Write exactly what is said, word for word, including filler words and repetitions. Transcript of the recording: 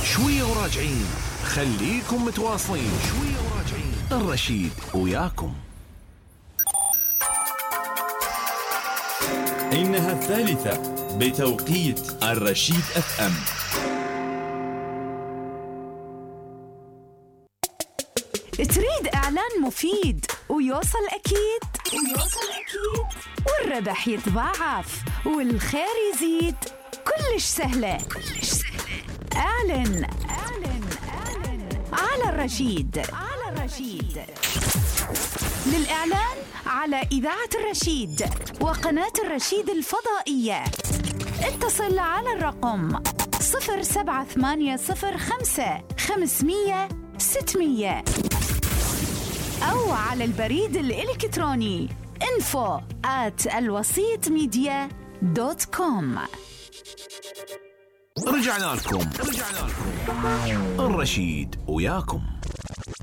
شوية وراجعين، خليكم متواصلين. شوية وراجعين، الرشيد وياكم. إنها الثالثة بتوقيت الرشيد أف أم. تريد إعلان مفيد ويوصل أكيد ويوصل أكيد والربح يتضاعف والخير يزيد؟ كلش سهلة كلش سهلة. أعلن أعلن أعلن على الرشيد على الرشيد. للإعلان على إذاعة الرشيد وقناة الرشيد الفضائية اتصل على الرقم صفر سبعة ثمانية صفر خمسة خمسمية ستمية أو على البريد الإلكتروني info at الوسيط ميديا دوت كوم. رجعنا لكم رجعنا لكم الرشيد وياكم.